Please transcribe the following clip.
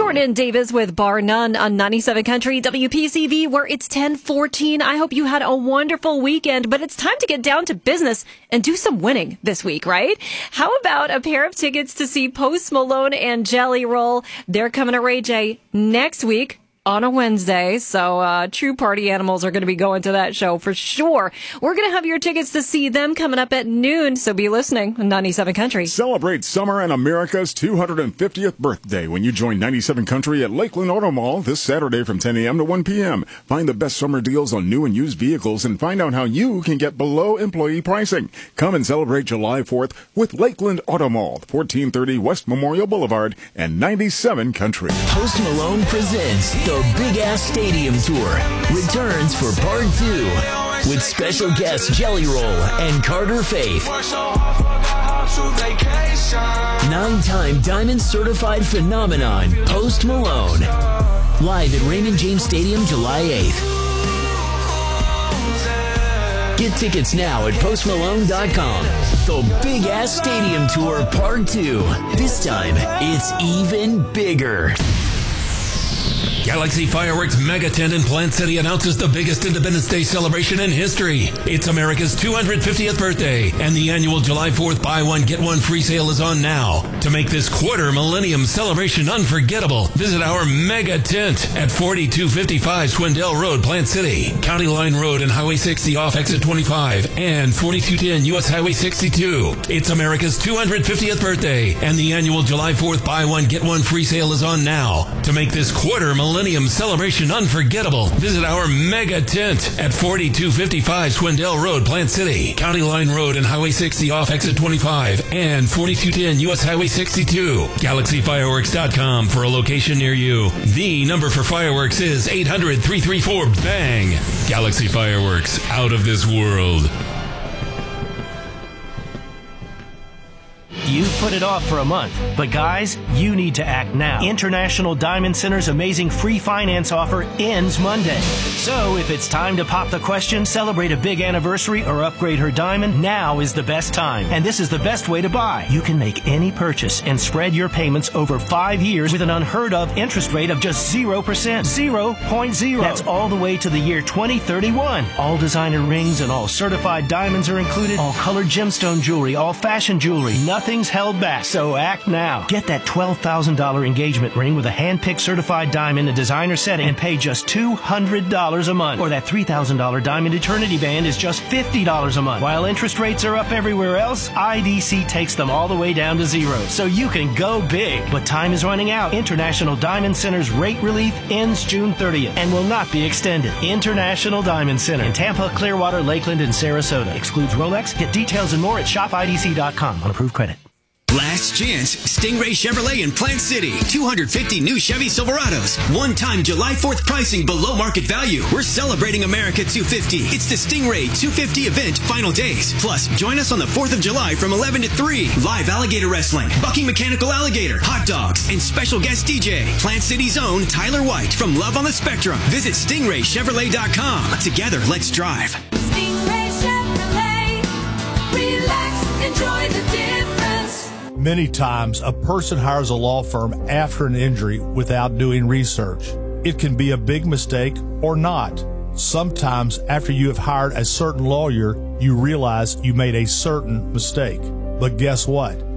Jordan Davis with Bar None on 97 Country WPCV, where it's 10:14. I hope you had a wonderful weekend, but it's time to get down to business and do some winning this week, right? How about a pair of tickets to see Post Malone and Jelly Roll? They're coming to Ray J next week on a Wednesday, so true party animals are going to be going to that show for sure. We're going to have your tickets to see them coming up at noon, so be listening on 97 Country. Celebrate summer and America's 250th birthday when you join 97 Country at Lakeland Auto Mall this Saturday from 10 a.m. to 1 p.m. Find the best summer deals on new and used vehicles and find out how you can get below employee pricing. Come and celebrate July 4th with Lakeland Auto Mall, 1430 West Memorial Boulevard and 97 Country. Post Malone presents the Big Ass Stadium Tour returns for Part 2 with special guests Jelly Roll and Carter Faith. 9-time Diamond Certified Phenomenon Post Malone. Live at Raymond James Stadium July 8th. Get tickets now at postmalone.com. The Big Ass Stadium Tour Part 2. This time, it's even bigger. Galaxy Fireworks Mega Tent in Plant City announces the biggest Independence Day celebration in history. It's America's 250th birthday, and the annual July 4th buy one, get one free sale is on now. To make this quarter millennium celebration unforgettable, visit our Mega Tent at 4255 Swindell Road, Plant City, County Line Road and Highway 60 off exit 25, and 4210 U.S. Highway 62. It's America's 250th birthday, and the annual July 4th buy one, get one free sale is on now. To make this quarter millennium celebration unforgettable, visit our Mega Tent at 4255 Swindell Road, Plant City, County Line Road and Highway 60 off exit 25, and 4210 U.S. Highway 62. GalaxyFireworks.com for a location near you. The number for fireworks is 800-334-BANG. Galaxy Fireworks, out of this world. You've put it off for a month, but guys, you need to act now. International Diamond Center's amazing free finance offer ends Monday. So if it's time to pop the question, celebrate a big anniversary, or upgrade her diamond, now is the best time. And this is the best way to buy. You can make any purchase and spread your payments over 5 years with an unheard of interest rate of just 0%. 0.0. That's all the way to the year 2031. All designer rings and all certified diamonds are included. All colored gemstone jewelry, all fashion jewelry. Nothing's held back, so act now. Get that $12,000 engagement ring with a hand-picked certified diamond and designer setting and pay just $200 a month. Or that $3,000 diamond eternity band is just $50 a month. While interest rates are up everywhere else, IDC takes them all the way down to 0, so you can go big. But time is running out. International Diamond Center's rate relief ends June 30th and will not be extended. International Diamond Center in Tampa, Clearwater, Lakeland, and Sarasota. Excludes Rolex. Get details and more at shopidc.com on approved credit. Last chance, Stingray Chevrolet in Plant City. 250 new Chevy Silverados. One-time July 4th pricing below market value. We're celebrating America 250. It's the Stingray 250 event final days. Plus, join us on the 4th of July from 11 to 3. Live alligator wrestling, bucking mechanical alligator, hot dogs, and special guest DJ. Plant City's own Tyler White from Love on the Spectrum. Visit StingrayChevrolet.com. Together, let's drive. Stingray Chevrolet. Relax, enjoy the difference. Many times, a person hires a law firm after an injury without doing research. It can be a big mistake or not. Sometimes, after you have hired a certain lawyer, you realize you made a certain mistake. But guess what?